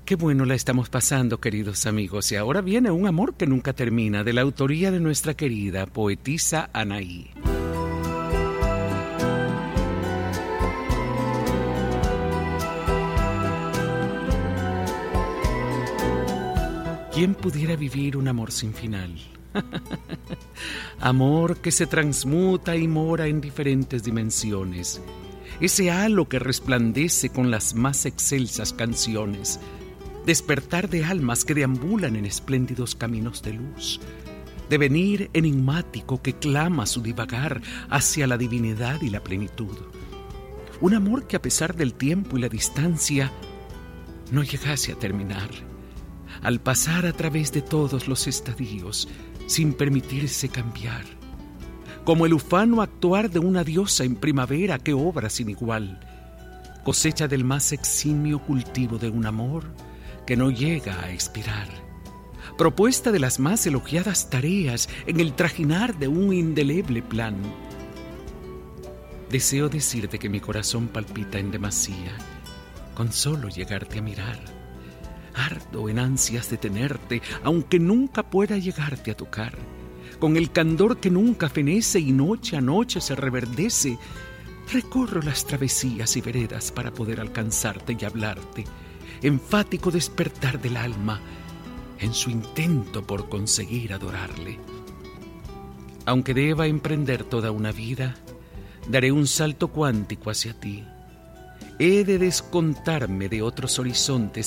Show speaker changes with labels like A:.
A: Qué bueno la estamos pasando, queridos amigos. Y ahora viene Un amor que nunca termina, de la autoría de nuestra querida poetisa Anaí. ¿Quién pudiera vivir un amor sin final? Amor que se transmuta y mora en diferentes dimensiones. Ese halo que resplandece con las más excelsas canciones. Despertar de almas que deambulan en espléndidos caminos de luz. Devenir enigmático que clama su divagar hacia la divinidad y la plenitud. Un amor que a pesar del tiempo y la distancia no llegase a terminar. Al pasar a través de todos los estadios sin permitirse cambiar. Como el ufano actuar de una diosa en primavera que obra sin igual. Cosecha del más eximio cultivo de un amor que no llega a expirar. Propuesta de las más elogiadas tareas en el trajinar de un indeleble plan. Deseo decirte que mi corazón palpita en demasía con solo llegarte a mirar. Ardo en ansias de tenerte, aunque nunca pueda llegarte a tocar. Con el candor que nunca fenece y noche a noche se reverdece, recorro las travesías y veredas para poder alcanzarte y hablarte. Enfático despertar del alma en su intento por conseguir adorarle. Aunque deba emprender toda una vida, daré un salto cuántico hacia ti. He de descontarme de otros horizontes